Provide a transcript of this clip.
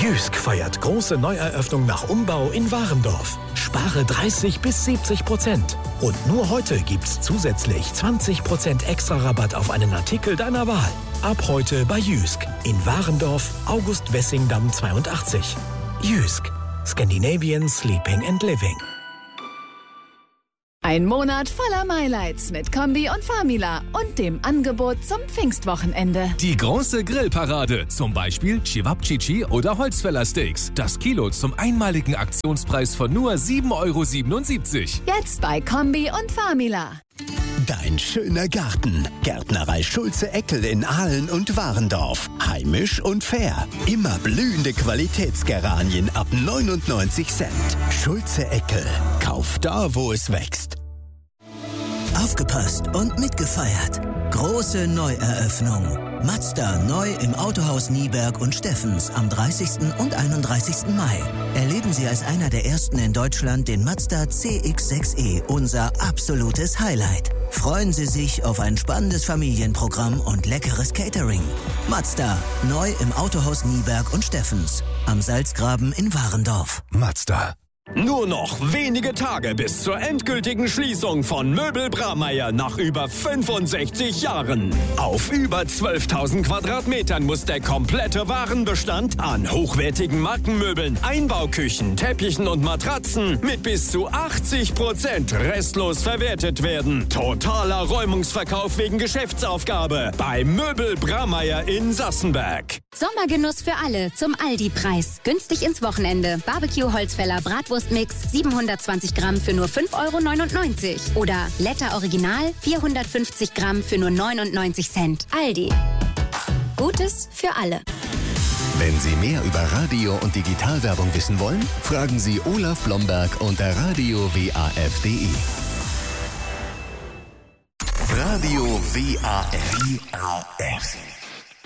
Jysk feiert große Neueröffnung nach Umbau in Warendorf. Spare 30-70%. Und nur heute gibt's zusätzlich 20% extra Rabatt auf einen Artikel deiner Wahl. Ab heute bei Jysk in Warendorf, August-Wessingdamm 82. Jysk. Scandinavian Sleeping and Living. Ein Monat voller Highlights mit Kombi und Famila und dem Angebot zum Pfingstwochenende. Die große Grillparade, zum Beispiel Cevapcici oder Holzfällersteaks. Das Kilo zum einmaligen Aktionspreis von nur 7,77 €. Jetzt bei Kombi und Famila. Dein schöner Garten. Gärtnerei Schulze-Eckel in Aalen und Warendorf. Heimisch und fair. Immer blühende Qualitätsgeranien ab 99 Cent. Schulze-Eckel. Kauf da, wo es wächst. Aufgepasst und mitgefeiert. Große Neueröffnung. Mazda neu im Autohaus Nieberg und Steffens am 30. und 31. Mai. Erleben Sie als einer der ersten in Deutschland den Mazda CX-6e, unser absolutes Highlight. Freuen Sie sich auf ein spannendes Familienprogramm und leckeres Catering. Mazda neu im Autohaus Nieberg und Steffens am Salzgraben in Warendorf. Mazda. Nur noch wenige Tage bis zur endgültigen Schließung von Möbel Bramayr nach über 65 Jahren. Auf über 12.000 Quadratmetern muss der komplette Warenbestand an hochwertigen Markenmöbeln, Einbauküchen, Teppichen und Matratzen mit bis zu 80% restlos verwertet werden. Totaler Räumungsverkauf wegen Geschäftsaufgabe bei Möbel Bramayr in Sassenberg. Sommergenuss für alle zum Aldi-Preis. Günstig ins Wochenende. Barbecue-Holzfäller Bratwurstmix 720 Gramm für nur 5,99 €. Oder Letter Original 450 Gramm für nur 99 Cent. Aldi. Gutes für alle. Wenn Sie mehr über Radio- und Digitalwerbung wissen wollen, fragen Sie Olaf Blomberg unter radiowaf.de. Radio WAF.